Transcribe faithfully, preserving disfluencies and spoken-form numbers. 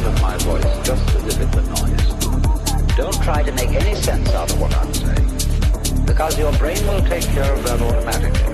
sound of my voice just as if it's a noise. Don't try to make any sense out of what I'm saying, because your brain will take care of that automatically.